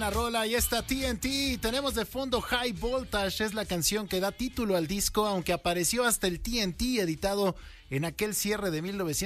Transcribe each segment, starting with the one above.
buena rola. Y esta TNT. Tenemos de fondo High Voltage. Es la canción que da título al disco, aunque apareció hasta el TNT editado en aquel cierre de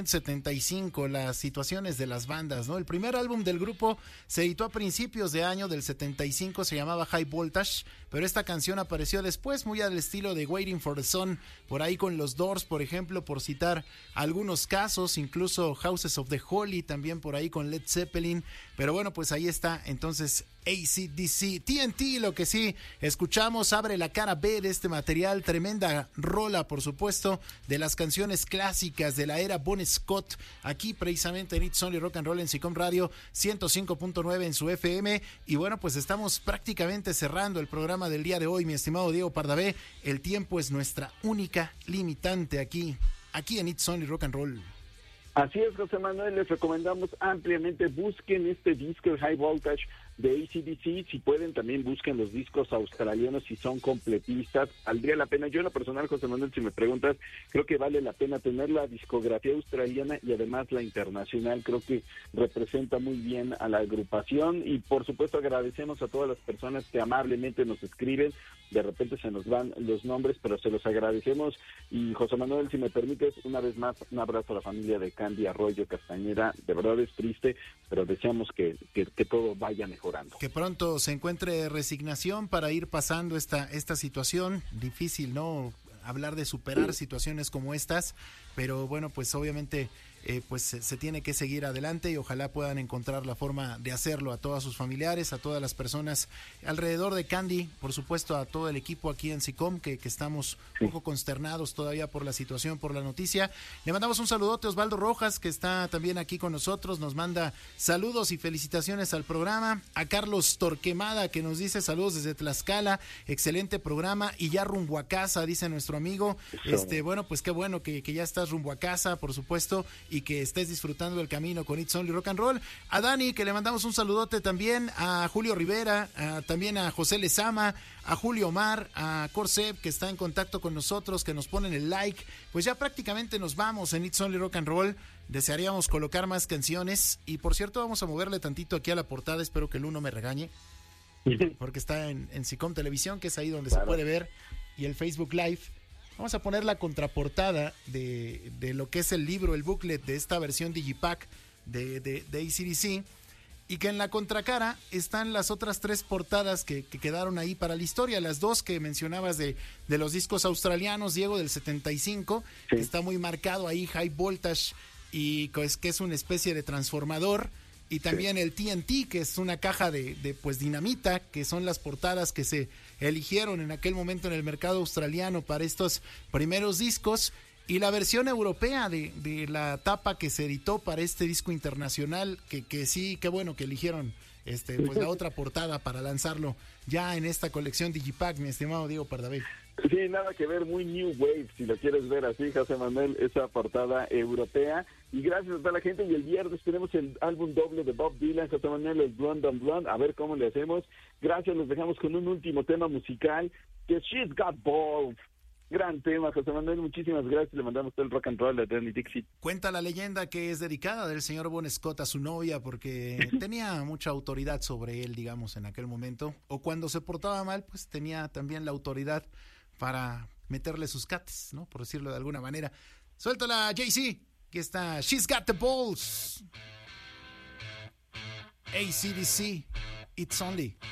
1975, las situaciones de las bandas, ¿no? El primer álbum del grupo se editó a principios de año del 75, se llamaba High Voltage, pero esta canción apareció después, muy al estilo de Waiting for the Sun, por ahí con los Doors, por ejemplo, por citar algunos casos, incluso Houses of the Holy, también por ahí con Led Zeppelin, pero bueno, pues ahí está, entonces AC/DC, TNT, lo que sí escuchamos, abre la cara B de este material, tremenda rola, por supuesto, de las canciones clásicas de la era Bon Scott, aquí precisamente en It's Only Rock and Roll en SICOM Radio 105.9 en su FM, y bueno, pues estamos prácticamente cerrando el programa del día de hoy, mi estimado Diego Pardavé, el tiempo es nuestra única limitante aquí en It's Only Rock and Roll. Así es, José Manuel, les recomendamos ampliamente, busquen este disco, el High Voltage de AC/DC, si pueden también busquen los discos australianos si son completistas, valdría la pena. Yo en lo personal, José Manuel, si me preguntas, creo que vale la pena tener la discografía australiana y además la internacional, creo que representa muy bien a la agrupación y por supuesto agradecemos a todas las personas que amablemente nos escriben, de repente se nos van los nombres, pero se los agradecemos y José Manuel, si me permites, una vez más, un abrazo a la familia de Candy Arroyo Castañeda, de verdad es triste, pero deseamos que todo vaya mejorando. Que pronto se encuentre resignación para ir pasando esta situación, difícil, ¿no? Hablar de superar situaciones como estas, pero bueno, pues obviamente pues se tiene que seguir adelante y ojalá puedan encontrar la forma de hacerlo a todos sus familiares, a todas las personas alrededor de Candy, por supuesto a todo el equipo aquí en SICOM que estamos un poco consternados todavía por la situación, por la noticia. Le mandamos un saludote a Osvaldo Rojas, que está también aquí con nosotros, nos manda saludos y felicitaciones al programa, a Carlos Torquemada, que nos dice saludos desde Tlaxcala, excelente programa y ya rumbo a casa, dice nuestro amigo. Bueno, pues qué bueno que ya estás rumbo a casa, por supuesto, y que estés disfrutando del camino con It's Only Rock and Roll. A Dani, que le mandamos un saludote también, a Julio Rivera, también a José Lezama, a Julio Omar, a Corseb, que está en contacto con nosotros, que nos ponen el like. Pues ya prácticamente nos vamos en It's Only Rock and Roll. Desearíamos colocar más canciones y por cierto vamos a moverle tantito aquí a la portada, espero que el uno me regañe, porque está en SICOM Televisión, que es ahí donde se puede ver, y el Facebook Live. Vamos a poner la contraportada de lo que es el libro, el booklet de esta versión Digipack de AC/DC, y que en la contracara están las otras tres portadas que quedaron ahí para la historia, las dos que mencionabas de los discos australianos, Diego, del 75, que está muy marcado ahí, High Voltage, y que es una especie de transformador, y también el TNT, que es una caja de pues dinamita, que son las portadas que se eligieron en aquel momento en el mercado australiano para estos primeros discos, y la versión europea de la tapa que se editó para este disco internacional, que sí, qué bueno que eligieron pues la otra portada para lanzarlo ya en esta colección Digipack, mi estimado Diego Pardavé. Sí, nada que ver, muy New Wave, si lo quieres ver así, José Manuel, esa portada europea. Y gracias a toda la gente. Y el viernes tenemos el álbum doble de Bob Dylan, José Manuel, el Blonde on Blonde. A ver cómo le hacemos. Gracias, nos dejamos con un último tema musical, que es She's Got Balls. Gran tema, José Manuel, muchísimas gracias. Le mandamos todo el rock and roll de Danny Dixie. Cuenta la leyenda que es dedicada del señor Bon Scott a su novia porque tenía mucha autoridad sobre él, digamos, en aquel momento. O cuando se portaba mal, pues tenía también la autoridad para meterle sus cates, ¿no? Por decirlo de alguna manera. Suéltala, Jay-Z. Aquí está She's Got the Balls. AC/DC. It's Only